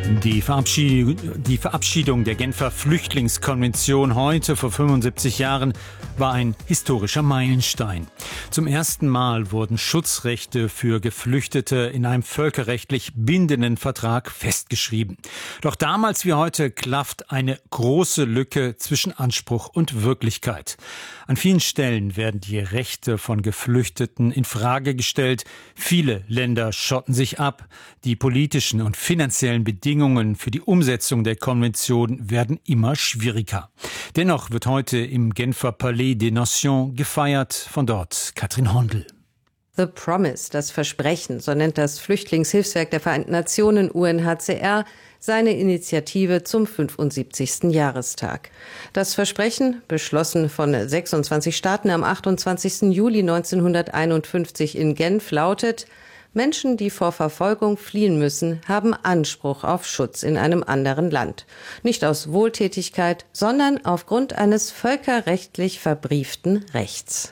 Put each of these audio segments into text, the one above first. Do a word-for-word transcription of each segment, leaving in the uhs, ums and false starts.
Die Verabschiedung, die Verabschiedung der Genfer Flüchtlingskonvention heute vor fünfundsiebzig Jahren war ein historischer Meilenstein. Zum ersten Mal wurden Schutzrechte für Geflüchtete in einem völkerrechtlich bindenden Vertrag festgeschrieben. Doch damals wie heute klafft eine große Lücke zwischen Anspruch und Wirklichkeit. An vielen Stellen werden die Rechte von Geflüchteten in Frage gestellt. Viele Länder schotten sich ab. Die politischen und finanziellen Bedingungen für die Umsetzung der Konvention werden immer schwieriger. Dennoch wird heute im Genfer Palais des Nations gefeiert. Von dort Katrin Hondel. The Promise, das Versprechen, so nennt das Flüchtlingshilfswerk der Vereinten Nationen U N H C R seine Initiative zum fünfundsiebzigsten Jahrestag. Das Versprechen, beschlossen von sechsundzwanzig Staaten am achtundzwanzigsten Juli neunzehnhunderteinundfünfzig in Genf, lautet: Menschen, die vor Verfolgung fliehen müssen, haben Anspruch auf Schutz in einem anderen Land. Nicht aus Wohltätigkeit, sondern aufgrund eines völkerrechtlich verbrieften Rechts.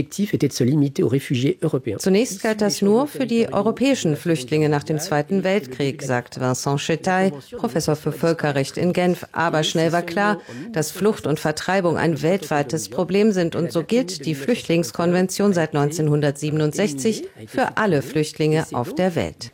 Zunächst galt das nur für die europäischen Flüchtlinge nach dem Zweiten Weltkrieg, sagt Vincent Chetaille, Professor für Völkerrecht in Genf. Aber schnell war klar, dass Flucht und Vertreibung ein weltweites Problem sind. Und so gilt die Flüchtlingskonvention seit neunzehnhundertsiebenundsechzig für alle Flüchtlinge auf der Welt.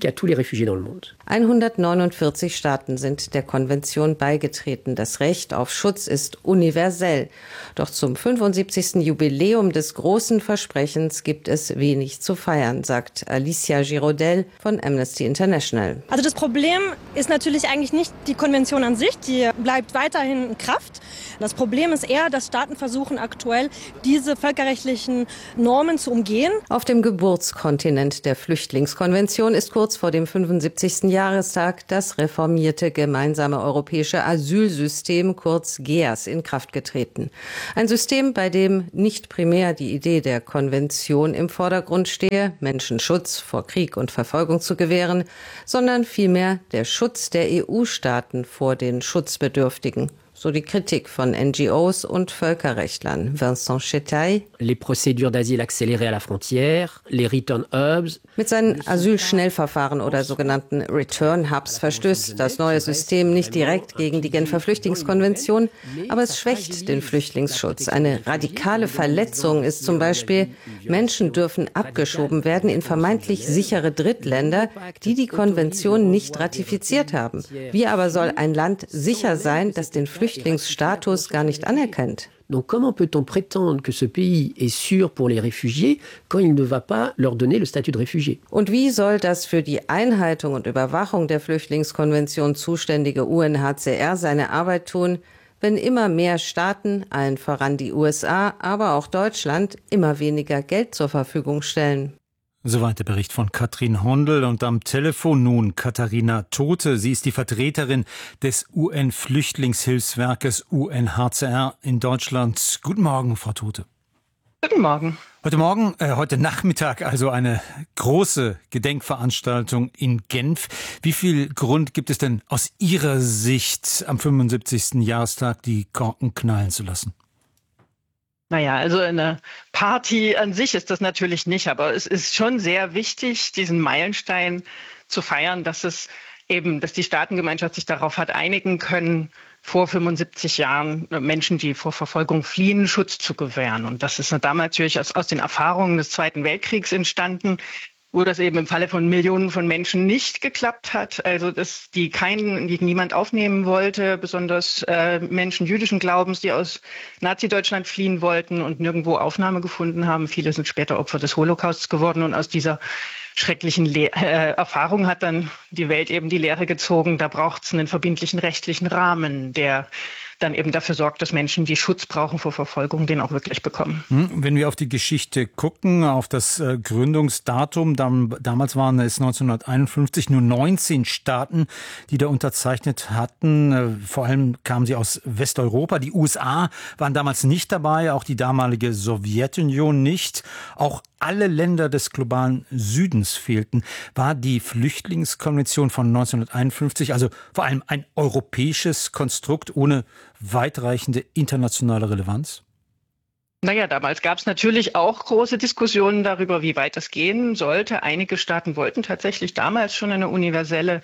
hundertneunundvierzig Staaten sind der Konvention beigetreten. Das Recht auf Schutz ist universell. Doch zum fünfundsiebzigsten Jubiläum des großen Versprechens gibt es wenig zu feiern, sagt Alicia Girodel von Amnesty International. Also das Problem ist natürlich eigentlich nicht die Konvention an sich, die bleibt weiterhin in Kraft. Das Problem ist eher, dass Staaten versuchen aktuell, diese völkerrechtlichen Normen zu umgehen. Auf dem Geburtskontinent der Flüchtlingskonvention ist kurz vor dem fünfundsiebzigsten Jahrestag das reformierte gemeinsame europäische Asylsystem, kurz G E A S, in Kraft getreten. Ein System, bei dem nicht primär die Idee der Konvention im Vordergrund stehe, Menschen Schutz vor Krieg und Verfolgung zu gewähren, sondern vielmehr der Schutz der E U-Staaten vor den Schutzbedürftigen. So die Kritik von N G Os und Völkerrechtlern. Vincent Chetaille. Les procédures d'asile accélérées à la frontière, les return hubs. Mit seinen Asylschnellverfahren oder sogenannten Return Hubs verstößt das neue System nicht direkt gegen die Genfer Flüchtlingskonvention, aber es schwächt den Flüchtlingsschutz. Eine radikale Verletzung ist zum Beispiel, Menschen dürfen abgeschoben werden in vermeintlich sichere Drittländer, die die Konvention nicht ratifiziert haben. Wie aber soll ein Land sicher sein, das den Flüchtlingsstatus gar nicht anerkennt? Donc comment peut-on prétendre que ce pays est sûr pour les réfugiés quand il ne va pas leur donner le statut de réfugié? Und wie soll das für die Einhaltung und Überwachung der Flüchtlingskonvention zuständige U N H C R seine Arbeit tun, wenn immer mehr Staaten, allen voran die U S A, aber auch Deutschland, immer weniger Geld zur Verfügung stellen? Soweit der Bericht von Katrin Hondel. Und am Telefon nun Katharina Tote. Sie ist die Vertreterin des U N-Flüchtlingshilfswerkes U N H C R in Deutschland. Guten Morgen, Frau Tote. Guten Morgen. Heute Morgen, äh, heute Nachmittag also eine große Gedenkveranstaltung in Genf. Wie viel Grund gibt es denn aus Ihrer Sicht, am fünfundsiebzigsten Jahrestag die Korken knallen zu lassen? Naja, also eine Party an sich ist das natürlich nicht, aber es ist schon sehr wichtig, diesen Meilenstein zu feiern, dass es eben, dass die Staatengemeinschaft sich darauf hat einigen können, vor fünfundsiebzig Jahren Menschen, die vor Verfolgung fliehen, Schutz zu gewähren. Und das ist damals natürlich aus, aus den Erfahrungen des Zweiten Weltkriegs entstanden, wo das eben im Falle von Millionen von Menschen nicht geklappt hat. Also dass die keinen, die niemand aufnehmen wollte, besonders äh, Menschen jüdischen Glaubens, die aus Nazi-Deutschland fliehen wollten und nirgendwo Aufnahme gefunden haben. Viele sind später Opfer des Holocausts geworden und aus dieser schrecklichen Le- äh, Erfahrung hat dann die Welt eben die Lehre gezogen, da braucht es einen verbindlichen rechtlichen Rahmen, der dann eben dafür sorgt, dass Menschen, die Schutz brauchen vor Verfolgung, den auch wirklich bekommen. Wenn wir auf die Geschichte gucken, auf das äh, Gründungsdatum, dann, damals waren es neunzehnhunderteinundfünfzig nur neunzehn Staaten, die da unterzeichnet hatten. Äh, vor allem kamen sie aus Westeuropa. Die U S A waren damals nicht dabei, auch die damalige Sowjetunion nicht. Auch alle Länder des globalen Südens fehlten. War die Flüchtlingskonvention von neunzehnhunderteinundfünfzig also vor allem ein europäisches Konstrukt ohne weitreichende internationale Relevanz? Naja, damals gab es natürlich auch große Diskussionen darüber, wie weit das gehen sollte. Einige Staaten wollten tatsächlich damals schon eine universelle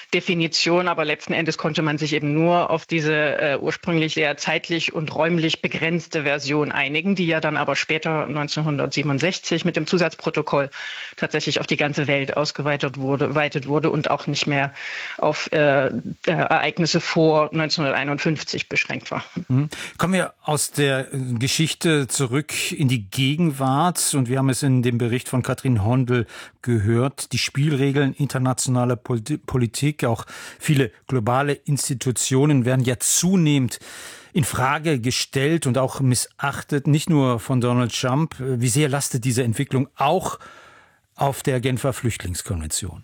Definition, aber letzten Endes konnte man sich eben nur auf diese äh, ursprünglich sehr zeitlich und räumlich begrenzte Version einigen, die ja dann aber später neunzehnhundertsiebenundsechzig mit dem Zusatzprotokoll tatsächlich auf die ganze Welt ausgeweitet wurde, weitet wurde und auch nicht mehr auf äh, Ereignisse vor neunzehnhunderteinundfünfzig beschränkt war. Mhm. Kommen wir aus der Geschichte zurück in die Gegenwart und wir haben es in dem Bericht von Katrin Hondel gehört, die Spielregeln internationaler Politik, auch viele globale Institutionen werden ja zunehmend in Frage gestellt und auch missachtet, nicht nur von Donald Trump. Wie sehr lastet diese Entwicklung auch auf der Genfer Flüchtlingskonvention?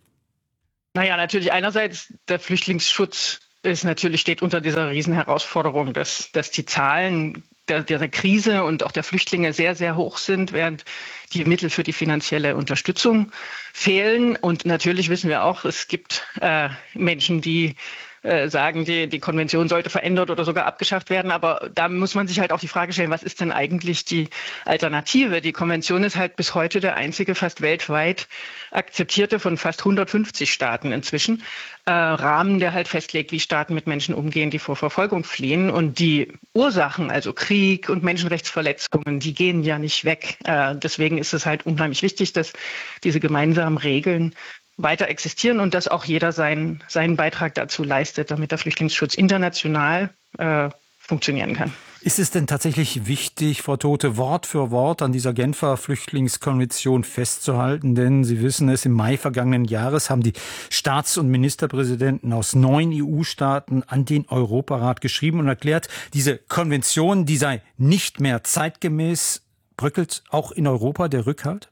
Naja, natürlich einerseits der Flüchtlingsschutz ist natürlich, steht unter dieser Riesenherausforderung, dass, dass die Zahlen der, der Krise und auch der Flüchtlinge sehr, sehr hoch sind, während die Mittel für die finanzielle Unterstützung fehlen. Und natürlich wissen wir auch, es gibt äh, Menschen, die äh, sagen, die, die Konvention sollte verändert oder sogar abgeschafft werden. Aber da muss man sich halt auch die Frage stellen, was ist denn eigentlich die Alternative? Die Konvention ist halt bis heute der einzige fast weltweit akzeptierte von fast hundertfünfzig Staaten inzwischen äh, Rahmen, der halt festlegt, wie Staaten mit Menschen umgehen, die vor Verfolgung fliehen. Und die Ursachen, also Krieg und Menschenrechtsverletzungen, die gehen ja nicht weg. Äh, deswegen ist es halt unheimlich wichtig, dass diese gemeinsamen Regeln weiter existieren und dass auch jeder seinen, seinen Beitrag dazu leistet, damit der Flüchtlingsschutz international äh, funktionieren kann. Ist es denn tatsächlich wichtig, Frau Tote, Wort für Wort an dieser Genfer Flüchtlingskonvention festzuhalten? Denn Sie wissen es, im Mai vergangenen Jahres haben die Staats- und Ministerpräsidenten aus neun E U-Staaten an den Europarat geschrieben und erklärt, diese Konvention, die sei nicht mehr zeitgemäß. Bröckelt auch in Europa der Rückhalt?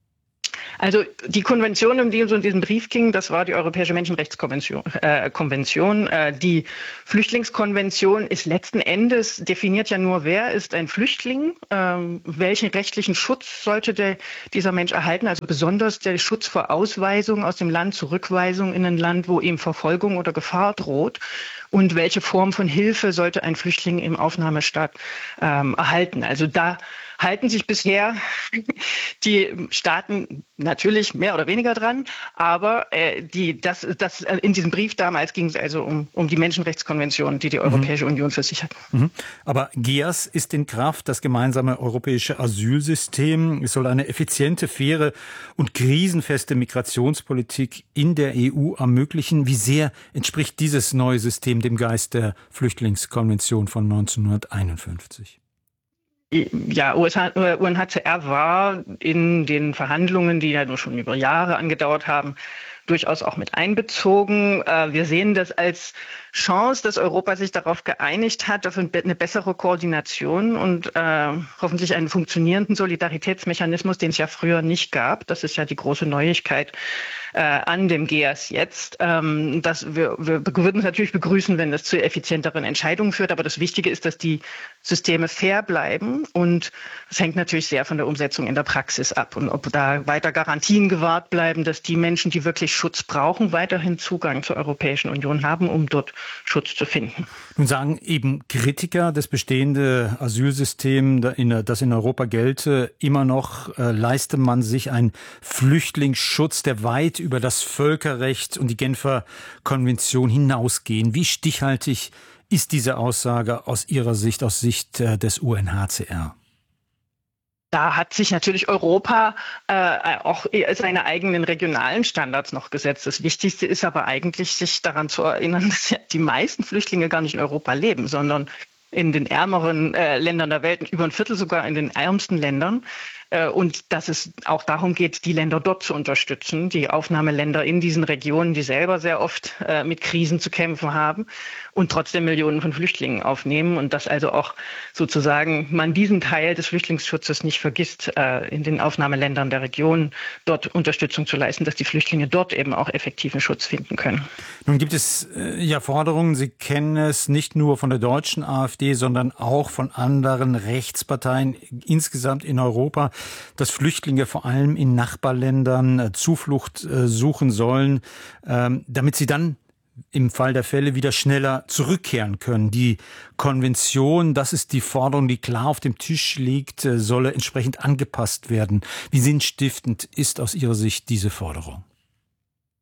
Also die Konvention, um die es in diesem Brief ging, das war die Europäische Menschenrechtskonvention. Äh, Konvention. Äh, die Flüchtlingskonvention ist letzten Endes, definiert ja nur, wer ist ein Flüchtling, äh, welchen rechtlichen Schutz sollte der, dieser Mensch erhalten, also besonders der Schutz vor Ausweisung aus dem Land, Zurückweisung in ein Land, wo ihm Verfolgung oder Gefahr droht. Und welche Form von Hilfe sollte ein Flüchtling im Aufnahmestaat ähm, erhalten? Also da halten sich bisher die Staaten natürlich mehr oder weniger dran, aber äh, die, das, das, in diesem Brief damals ging es also um, um die Menschenrechtskonvention, die die Europäische mhm. Union für sich hat. Mhm. Aber G E A S ist in Kraft, das gemeinsame europäische Asylsystem. Es soll eine effiziente, faire und krisenfeste Migrationspolitik in der E U ermöglichen. Wie sehr entspricht dieses neue System dem Geist der Flüchtlingskonvention von neunzehnhunderteinundfünfzig? Ja, U N H C R war in den Verhandlungen, die ja nur schon über Jahre angedauert haben, durchaus auch mit einbezogen. Wir sehen das als Chance, dass Europa sich darauf geeinigt hat, auf eine bessere Koordination und äh, hoffentlich einen funktionierenden Solidaritätsmechanismus, den es ja früher nicht gab. Das ist ja die große Neuigkeit äh, an dem G E A S jetzt. Ähm, dass wir, wir würden es natürlich begrüßen, wenn das zu effizienteren Entscheidungen führt. Aber das Wichtige ist, dass die Systeme fair bleiben. Und das hängt natürlich sehr von der Umsetzung in der Praxis ab. Und ob da weiter Garantien gewahrt bleiben, dass die Menschen, die wirklich Schutz brauchen, weiterhin Zugang zur Europäischen Union haben, um dort Schutz zu finden. Nun sagen eben Kritiker, das bestehende Asylsystem, das in Europa gelte, immer noch äh, leiste man sich einen Flüchtlingsschutz, der weit über das Völkerrecht und die Genfer Konvention hinausgehen. Wie stichhaltig ist diese Aussage aus Ihrer Sicht, aus Sicht äh, des U N H C R? Da hat sich natürlich Europa äh, auch seine eigenen regionalen Standards noch gesetzt. Das Wichtigste ist aber eigentlich, sich daran zu erinnern, dass ja die meisten Flüchtlinge gar nicht in Europa leben, sondern in den ärmeren äh, Ländern der Welt, über ein Viertel sogar in den ärmsten Ländern. Äh, und dass es auch darum geht, die Länder dort zu unterstützen, die Aufnahmeländer in diesen Regionen, die selber sehr oft äh, mit Krisen zu kämpfen haben und trotzdem Millionen von Flüchtlingen aufnehmen. Und dass also auch sozusagen man diesen Teil des Flüchtlingsschutzes nicht vergisst, äh, in den Aufnahmeländern der Region dort Unterstützung zu leisten, dass die Flüchtlinge dort eben auch effektiven Schutz finden können. Nun gibt es äh, ja Forderungen, Sie kennen es nicht nur von der deutschen AfD, sondern auch von anderen Rechtsparteien insgesamt in Europa, dass Flüchtlinge vor allem in Nachbarländern äh, Zuflucht äh, suchen sollen, ähm, damit sie dann im Fall der Fälle wieder schneller zurückkehren können. Die Konvention, das ist die Forderung, die klar auf dem Tisch liegt, äh, solle entsprechend angepasst werden. Wie sinnstiftend ist aus Ihrer Sicht diese Forderung?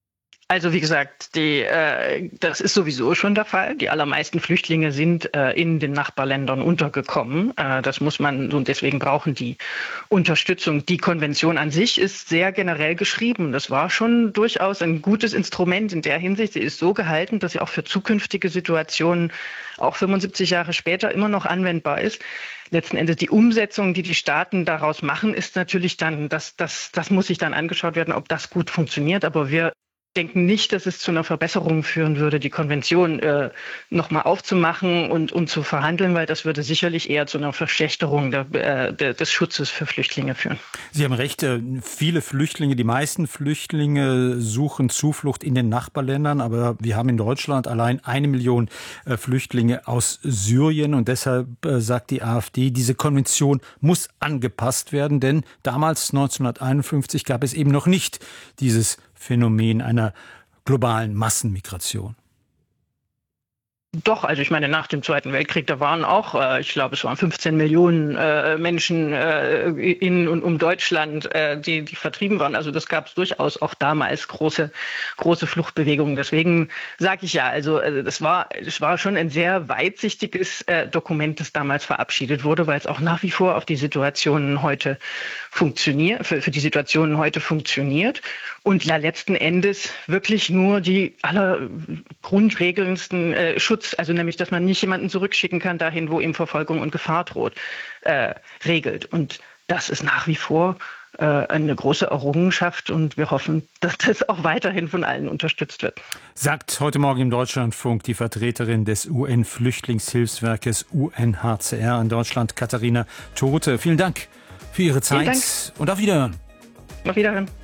Also wie gesagt, die, äh, das ist sowieso schon der Fall. Die allermeisten Flüchtlinge sind äh, in den Nachbarländern untergekommen. Äh, das muss man, und deswegen brauchen die Unterstützung. Die Konvention an sich ist sehr generell geschrieben. Das war schon durchaus ein gutes Instrument in der Hinsicht. Sie ist so gehalten, dass sie auch für zukünftige Situationen, auch fünfundsiebzig Jahre später, immer noch anwendbar ist. Letzten Endes die Umsetzung, die die Staaten daraus machen, ist natürlich dann, das, das, das muss sich dann angeschaut werden, ob das gut funktioniert. Aber wir denken nicht, dass es zu einer Verbesserung führen würde, die Konvention äh, nochmal aufzumachen und, und zu verhandeln, weil das würde sicherlich eher zu einer Verschlechterung der, äh, der, des Schutzes für Flüchtlinge führen. Sie haben recht, viele Flüchtlinge, die meisten Flüchtlinge suchen Zuflucht in den Nachbarländern, aber wir haben in Deutschland allein eine Million äh, Flüchtlinge aus Syrien und deshalb äh, sagt die AfD, diese Konvention muss angepasst werden, denn damals neunzehnhunderteinundfünfzig gab es eben noch nicht dieses Phänomen einer globalen Massenmigration. Doch, also ich meine, nach dem Zweiten Weltkrieg, da waren auch, äh, ich glaube, es waren fünfzehn Millionen äh, Menschen äh, in und um Deutschland, äh, die, die vertrieben waren. Also das gab es durchaus auch damals große, große Fluchtbewegungen. Deswegen sage ich ja, also äh, das war, das war schon ein sehr weitsichtiges äh, Dokument, das damals verabschiedet wurde, weil es auch nach wie vor auf die Situationen heute funktioniert, für, für die Situationen heute funktioniert und ja letzten Endes wirklich nur die allergrundregelndsten äh, Schutz, also nämlich, dass man nicht jemanden zurückschicken kann dahin, wo ihm Verfolgung und Gefahr droht, äh, regelt. Und das ist nach wie vor äh, eine große Errungenschaft und wir hoffen, dass das auch weiterhin von allen unterstützt wird. Sagt heute Morgen im Deutschlandfunk die Vertreterin des U N-Flüchtlingshilfswerkes U N H C R in Deutschland, Katharina Tote. Vielen Dank für Ihre Zeit und auf Wiederhören. Auf Wiederhören.